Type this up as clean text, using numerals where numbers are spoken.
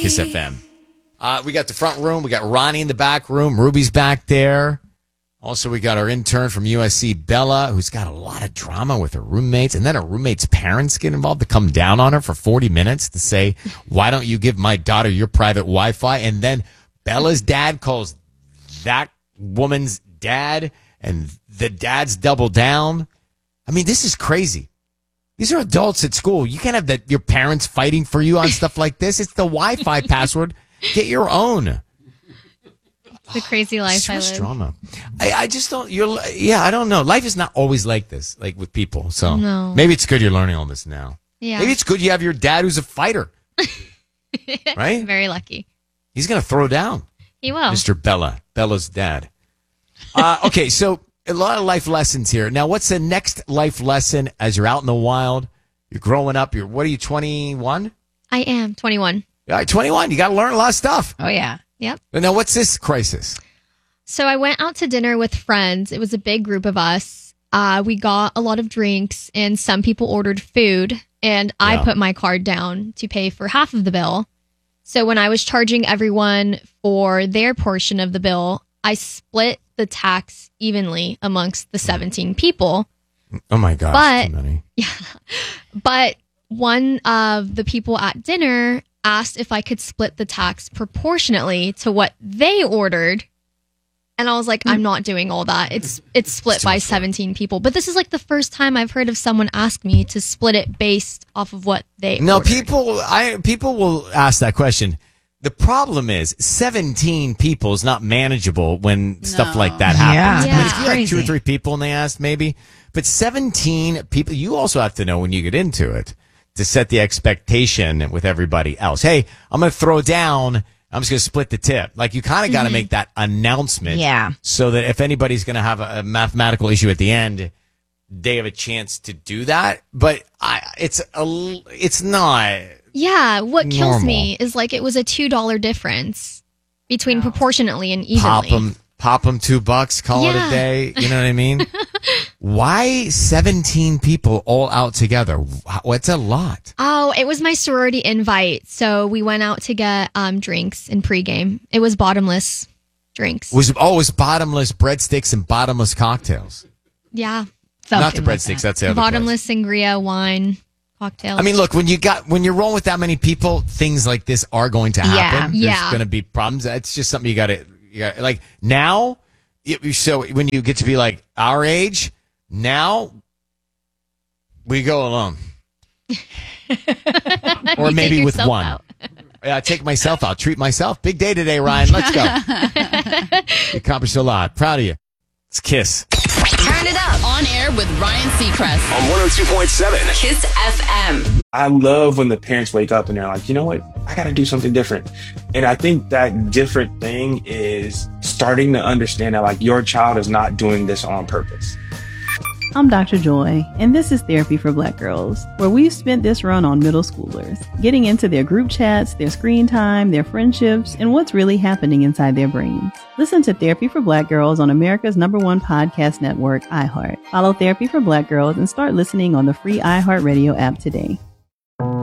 Kiss FM. We got the front room. We got Ronnie in the back room. Ruby's back there. Also, we got our intern from USC, Bella, who's got a lot of drama with her roommates. And then her roommates' parents get involved to come down on her for 40 minutes to say, why don't you give my daughter your private Wi-Fi? And then Bella's dad calls that woman's dad, and the dads double down. I mean, this is crazy. These are adults at school. You can't have your parents fighting for you on stuff like this. It's the Wi-Fi password. Get your own. The crazy life I live. Drama. I just don't. I don't know. Life is not always like this, like with people. So maybe it's good you're learning all this now. Yeah. Maybe it's good you have your dad who's a fighter. Right? Very lucky. He's gonna throw down. He will. Mr. Bella's dad. Okay, so a lot of life lessons here. Now, what's the next life lesson as you're out in the wild? You're growing up. What are you, 21? I am 21. All right, 21. You got to learn a lot of stuff. Oh, yeah. Yep. Now, what's this crisis? So I went out to dinner with friends. It was a big group of us. We got a lot of drinks, and some people ordered food, and I put my card down to pay for half of the bill. So when I was charging everyone for their portion of the bill, I split the tax evenly amongst the 17 people. Oh, my gosh. But, too many. Yeah. But one of the people at dinner asked if I could split the tax proportionately to what they ordered. And I was like, I'm not doing all that. It's split by 17 people. But this is like the first time I've heard of someone ask me to split it based off of what they ordered. People will ask that question. The problem is 17 people is not manageable when stuff like that happens. Yeah. I mean, if you had 2 or 3 people and they asked, maybe. But 17 people, you also have to know when you get into it to set the expectation with everybody else. Hey, I'm going to throw down. I'm just going to split the tip. Like, you kind of got to make that announcement. Yeah. So that if anybody's going to have a mathematical issue at the end, they have a chance to do that. But it's not. Yeah. What kills normal. me is like it was a $2 difference between proportionately and evenly. Pop them $2, call it a day. You know what I mean? Why 17 people all out together? What's a lot? Oh, it was my sorority invite. So we went out to get drinks in pregame. It was bottomless drinks. It was bottomless breadsticks and bottomless cocktails. Yeah. Not the breadsticks. That's the other bottomless place. Sangria, wine, cocktails. I mean, look, when you're rolling with that many people, things like this are going to happen. Yeah. There's going to be problems. It's just something you got like now. So when you get to be like our age, now we go alone, or maybe with one. Out. Yeah, take myself out, treat myself. Big day today, Ryan. Let's go. You accomplished a lot. Proud of you. Let's kiss. Turn it up on air with Ryan Seacrest on 102.7 Kiss FM. I love when the parents wake up and they're like, you know what? I got to do something different. And I think that different thing is starting to understand that like your child is not doing this on purpose. I'm Dr. Joy, and this is Therapy for Black Girls, where we've spent this run on middle schoolers, getting into their group chats, their screen time, their friendships, and what's really happening inside their brains. Listen to Therapy for Black Girls on America's #1 podcast network, iHeart. Follow Therapy for Black Girls and start listening on the free iHeartRadio app today.